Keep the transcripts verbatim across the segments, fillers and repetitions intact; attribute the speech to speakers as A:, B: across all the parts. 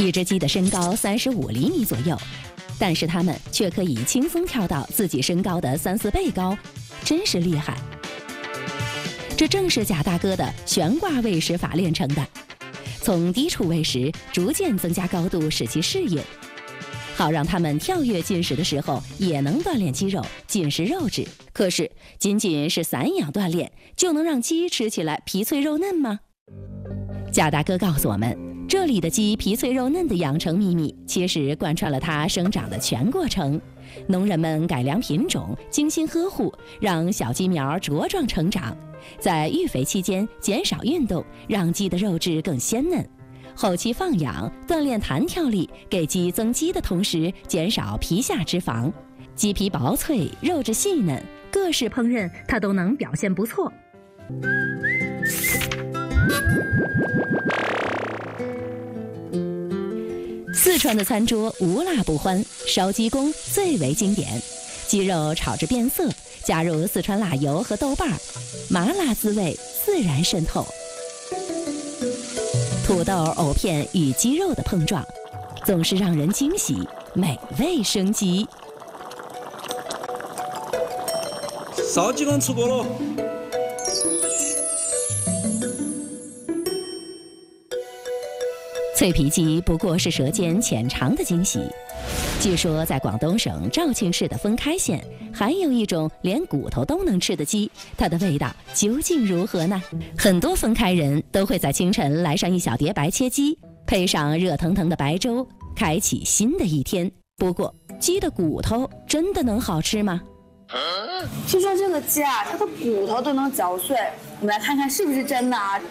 A: 一只鸡的身高三十五厘米左右，但是它们却可以轻松跳到自己身高的三四倍高，真是厉害。这正是贾大哥的悬挂喂食法练成的，从低处喂食，逐渐增加高度，使其适应，好让它们跳跃进食的时候也能锻炼肌肉，进食肉质。可是仅仅是散养锻炼，就能让鸡吃起来皮脆肉嫩吗？贾大哥告诉我们，这里的鸡皮脆肉嫩的养成秘密，其实贯穿了它生长的全过程。农人们改良品种，精心呵护，让小鸡苗茁壮成长，在育肥期间减少运动，让鸡的肉质更鲜嫩。后期放养，锻炼弹跳力，给鸡增肌的同时减少皮下脂肪，鸡皮薄脆，肉质细嫩，各式烹饪它都能表现不错。四川的餐桌无辣不欢，烧鸡公最为经典。鸡肉炒至变色，加入四川辣油和豆瓣，麻辣滋味自然渗透。土豆、藕片与鸡肉的碰撞，总是让人惊喜，美味升级。
B: 烧鸡公吃过了。
A: 脆皮鸡不过是舌尖浅尝的惊喜。据说在广东省肇庆市的封开县，还有一种连骨头都能吃的鸡，它的味道究竟如何呢？很多封开人都会在清晨来上一小碟白切鸡，配上热腾腾的白粥，开启新的一天。不过，鸡的骨头真的能好吃吗？
C: 据说这个鸡啊，它的骨头都能嚼碎，我们来看看是不是真的啊？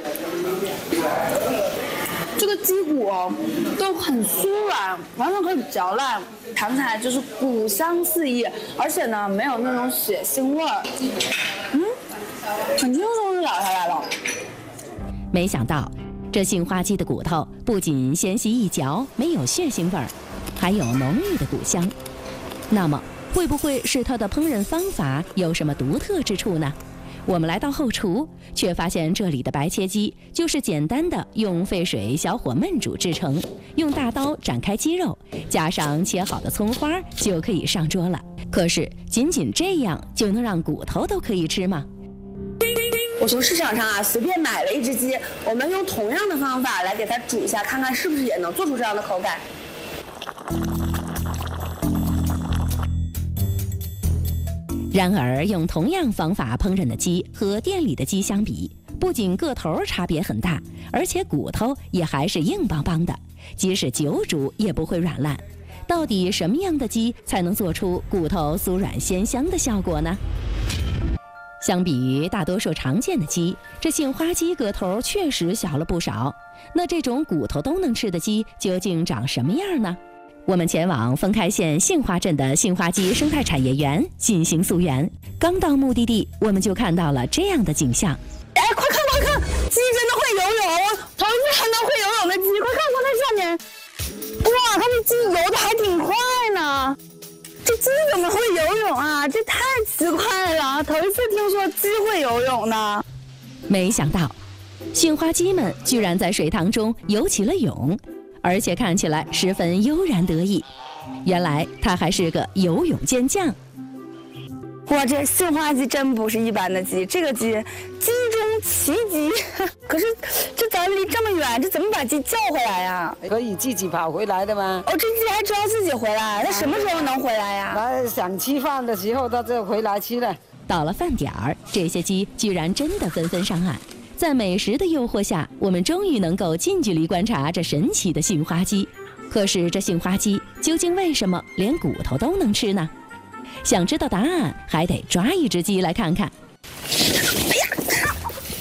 C: 这个鸡骨都很酥软，完全可以嚼烂，尝起来就是骨香四溢，而且呢没有那种血腥味儿，嗯，很轻松就咬下来了。
A: 没想到，这杏花鸡的骨头不仅纤细一嚼，没有血腥味儿，还有浓郁的骨香。那么，会不会是它的烹饪方法有什么独特之处呢？我们来到后厨，却发现这里的白切鸡就是简单的用沸水小火焖煮制成，用大刀展开鸡肉，加上切好的葱花就可以上桌了。可是仅仅这样就能让骨头都可以吃吗？
C: 我从市场上啊随便买了一只鸡，我们用同样的方法来给它煮一下，看看是不是也能做出这样的口感。
A: 然而，用同样方法烹饪的鸡和店里的鸡相比，不仅个头差别很大，而且骨头也还是硬邦邦的，即使久煮也不会软烂。到底什么样的鸡才能做出骨头酥软鲜香的效果呢？相比于大多数常见的鸡，这杏花鸡个头确实小了不少。那这种骨头都能吃的鸡究竟长什么样呢？我们前往封开县杏花镇的杏花鸡生态产业园进行溯源。刚到目的地，我们就看到了这样的景象。
C: 哎，快看快看，鸡真的会游泳！头一次看到会游泳的鸡，快看它在上面。哇，它的鸡游的还挺快呢。这鸡怎么会游泳啊？这太奇怪了，头一次听说鸡会游泳呢。
A: 没想到，杏花鸡们居然在水塘中游起了泳。而且看起来十分悠然得意，原来他还是个游泳健将。
C: 哇，这杏花鸡真不是一般的鸡，这个鸡鸡中奇鸡。可是这咱离这么远，这怎么把鸡叫回来呀？
D: 可以自己跑回来的吗？
C: 哦，这鸡还知道自己回来，那什么时候能回来呀？
D: 那想吃饭的时候，它就回来吃了。
A: 到了饭点儿，这些鸡居然真的纷纷上岸。在美食的诱惑下，我们终于能够近距离观察这神奇的杏花鸡。可是这杏花鸡究竟为什么连骨头都能吃呢？想知道答案，还得抓一只鸡来看看。哎呀！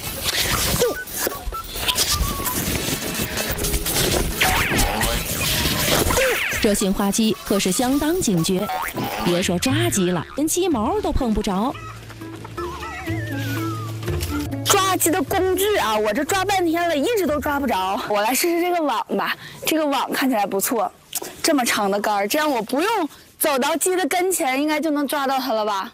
A: 这杏花鸡可是相当警觉，别说抓鸡了，连鸡毛都碰不着。
C: 抓鸡的工具啊，我这抓半天了，一直都抓不着。我来试试这个网吧，这个网看起来不错，这么长的杆，这样我不用走到鸡的跟前，应该就能抓到它了吧？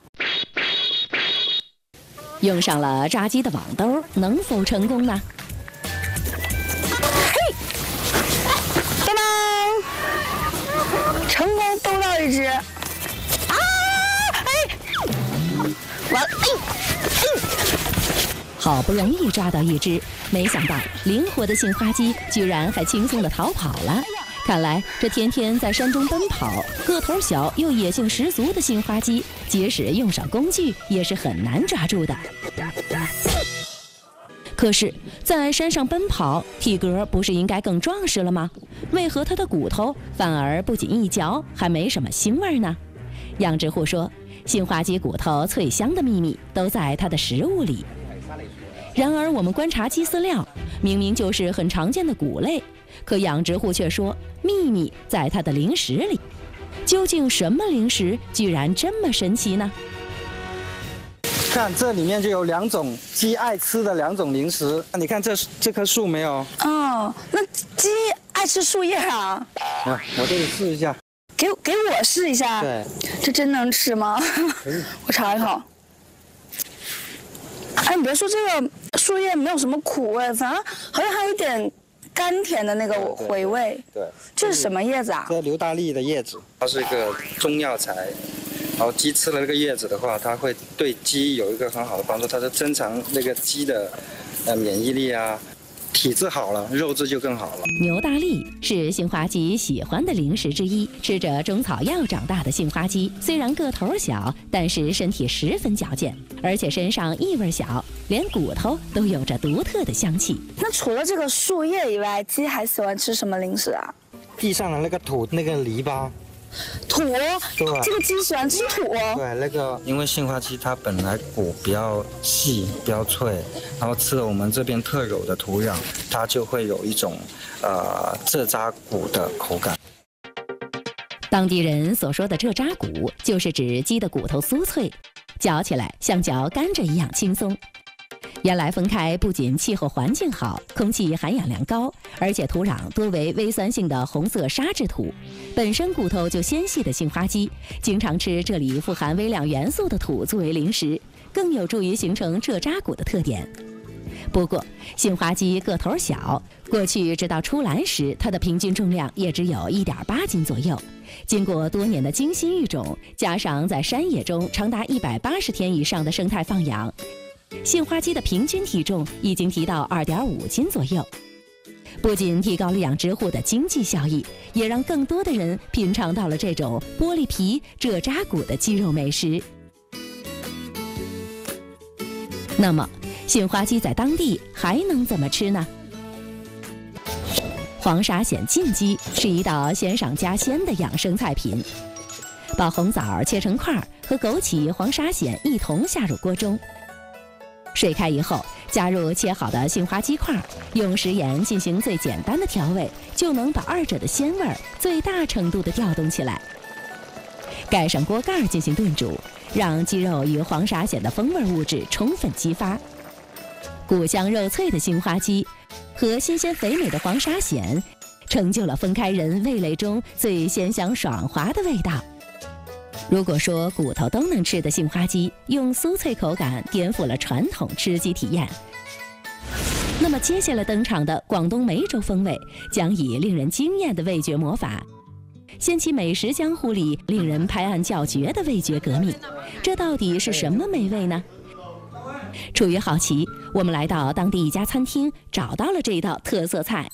A: 用上了抓鸡的网兜，能否成功呢？
C: 嘿，拜拜。 一只。啊！哎，完了！哎哎！
A: 好不容易抓到一只，没想到灵活的杏花鸡居然还轻松地逃跑了。看来这天天在山中奔跑、个头小又野性十足的杏花鸡，即使用上工具也是很难抓住的。可是，在山上奔跑，体格不是应该更壮实了吗？为何它的骨头反而不仅一嚼，还没什么腥味呢？养殖户说，杏花鸡骨头脆香的秘密都在它的食物里。然而，我们观察鸡饲料，明明就是很常见的谷类，可养殖户却说秘密在它的零食里。究竟什么零食居然这么神奇呢？
E: 看这里面就有两种鸡爱吃的两种零食。你看这这棵树没有？
C: 哦，那鸡爱吃树叶啊？
E: 啊，我这里试一下。
C: 给给我试一下。
E: 对。
C: 这真能吃吗？我尝一口。哎，你别说这个树叶没有什么苦味，反而好像还有点甘甜的那个回味。
E: 对。
C: 这是什么叶子啊？
E: 这硫大利的叶子，它是一个中药材。然后鸡吃了这个叶子的话，它会对鸡有一个很好的帮助，它是增强那个鸡的呃免疫力啊，体质好了，肉质就更好了。
A: 牛大利是杏花鸡喜欢的零食之一，吃着中草药长大的杏花鸡，虽然个头小，但是身体十分矫健，而且身上异味小，连骨头都有着独特的香气。
C: 那除了这个树叶以外，鸡还喜欢吃什么零食啊？
E: 地上的那个土，那个篱笆。
C: 土，这个鸡喜欢吃土。
E: 对，那个因为杏花鸡它本来骨比较细、比较脆，然后吃了我们这边特有的土壤，它就会有一种呃蔗渣骨的口感。
A: 当地人所说的蔗渣骨，就是指鸡的骨头酥脆，嚼起来像嚼甘蔗一样轻松。原来丰开不仅气候环境好，空气含氧量高，而且土壤多为微酸性的红色沙质土。本身骨头就纤细的杏花鸡，经常吃这里富含微量元素的土作为零食，更有助于形成蔗渣骨的特点。不过，杏花鸡个头小，过去直到出栏时，它的平均重量也只有 一点八斤左右。经过多年的精心育种，加上在山野中长达一百八十天以上的生态放养，杏花鸡的平均体重已经提到 二点五斤左右。不仅提高了养殖户的经济效益，也让更多的人品尝到了这种玻璃皮蔗渣骨的鸡肉美食。那么，杏花鸡在当地还能怎么吃呢？黄沙藓浸鸡是一道鲜上加鲜的养生菜品。把红枣切成块，和枸杞、黄沙藓一同下入锅中。水开以后，加入切好的杏花鸡块，用食盐进行最简单的调味，就能把二者的鲜味最大程度地调动起来。盖上锅盖进行炖煮，让鸡肉与黄沙藓的风味物质充分激发。骨香肉脆的杏花鸡和新鲜肥美的黄沙藓，成就了丰开人味蕾中最鲜香爽滑的味道。如果说骨头都能吃的杏花鸡用酥脆口感颠覆了传统吃鸡体验，那么接下来登场的广东梅州风味将以令人惊艳的味觉魔法，掀起美食江湖里令人拍案叫绝的味觉革命。这到底是什么美味呢？出于好奇，我们来到当地一家餐厅，找到了这道特色菜。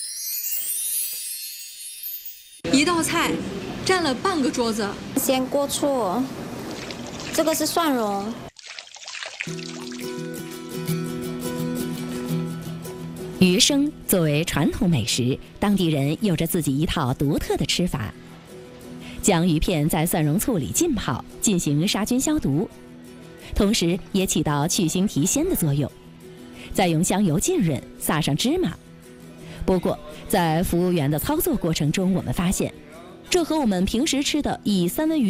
F: 一道菜占了半个桌子。
G: 鲜锅醋，这个是蒜蓉。
A: 鱼生作为传统美食，当地人有着自己一套独特的吃法。将鱼片在蒜蓉醋里浸泡，进行杀菌消毒，同时也起到去腥提鲜的作用。再用香油浸润，撒上芝麻。不过，在服务员的操作过程中，我们发现，这和我们平时吃的以三文鱼